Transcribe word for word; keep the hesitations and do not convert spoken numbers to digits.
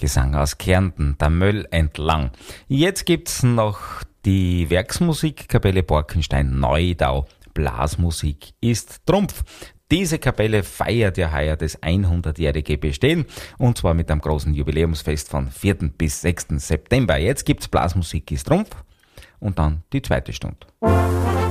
Gesang aus Kärnten, der Möll entlang. Jetzt gibt's noch die Werksmusik Kapelle Borkenstein Neudau. Blasmusik ist Trumpf. Diese Kapelle feiert ja heuer das hundertjährige Bestehen und zwar mit einem großen Jubiläumsfest von vierten bis sechsten September. Jetzt gibt's Blasmusik ist Trumpf und dann die zweite Stunde.